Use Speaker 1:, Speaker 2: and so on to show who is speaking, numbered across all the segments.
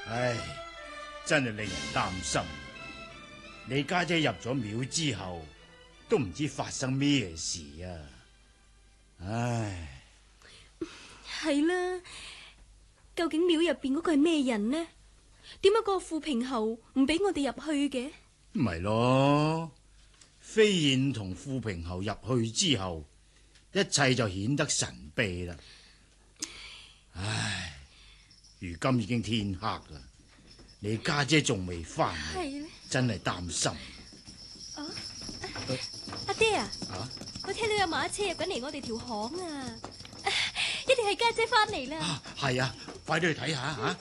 Speaker 1: 唉，真係令人擔心。你家姐入咗廟之後，都唔知發生咩事啊！唉，
Speaker 2: 係啦，究竟廟入邊嗰個係咩人呢？點解嗰個富平侯唔俾我哋入去嘅？
Speaker 1: 唔係咯，飛燕同富平侯入去之後，一切就顯得神秘啦。唉，如今已經天黑啦，你家姐仲未翻嚟，真係擔心。
Speaker 2: 阿爹啊，我聽到有馬車入緊嚟我哋條巷啊，一定係家姐翻嚟啦。
Speaker 1: 係啊，快啲去睇下吓。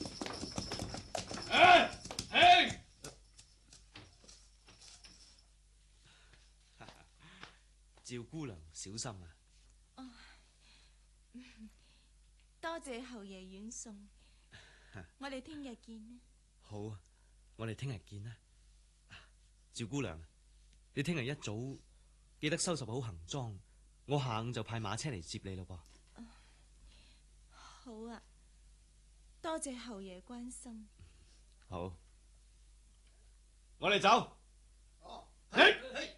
Speaker 3: 趙姑娘小心啊！
Speaker 4: 多謝侯爺遠送，我哋聽日見啦。
Speaker 3: 好啊，我哋聽日見啦。趙姑娘，你聽日一早記得收拾好行裝，我下午就派馬車嚟接你咯噃。
Speaker 4: 好啊，多謝侯爺關心。
Speaker 3: 好，我哋走。係。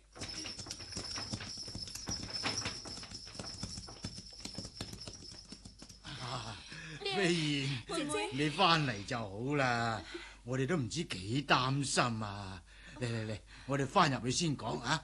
Speaker 1: 飛燕，
Speaker 2: 姐姐，
Speaker 1: 你翻嚟就好啦，我哋都唔知幾擔心啊！嚟，我哋翻入去先講啊！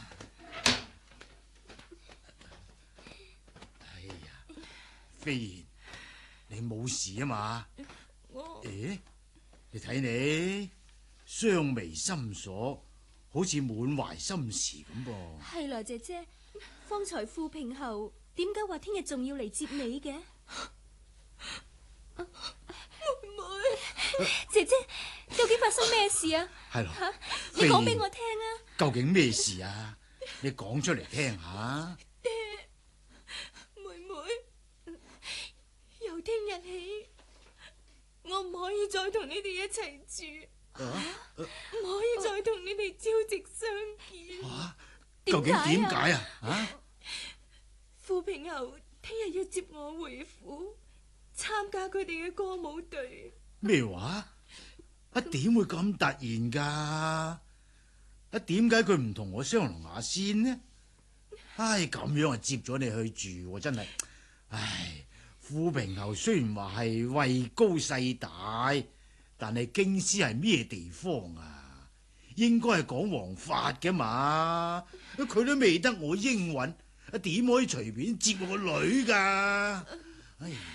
Speaker 1: 哎呀，飛燕，你冇事啊嘛？咦，你睇你雙眉深鎖，好似滿懷心事咁噃。
Speaker 2: 係啦，姐姐，方才富平侯點解話聽日仲要嚟接你嘅？妹妹，姐姐，究竟發生咩事啊？
Speaker 1: 係咯，
Speaker 2: 你講俾我聽啊！
Speaker 1: 究竟咩事啊？你講出嚟聽下。
Speaker 4: 爹，妹妹，由聽日起，我唔可以再同你哋一齊住，唔可以再同你哋朝夕相見。
Speaker 1: 究竟點解啊？
Speaker 4: 富平侯聽日要接我回府，參加佢哋嘅歌舞隊。
Speaker 1: 咩話？點會咁突然噶？點解佢唔同我商量下先呢？唉，咁樣啊接咗你去住，真係。唉，富平侯雖然話係位高勢大，但係京師係咩地方啊？應該係講王法嘅嘛。佢都未得我應允，點可以隨便接我個女噶？哎呀！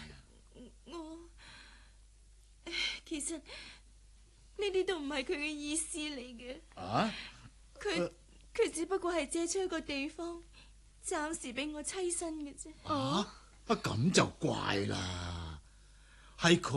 Speaker 4: 其實呢啲都唔係佢嘅意思嚟嘅。佢只不過係借出一個地方，暫時俾我棲身嘅啫。
Speaker 1: 咁就怪啦，係佢。